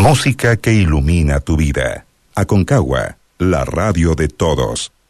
Música que ilumina tu vida. Aconcagua, la radio de todos.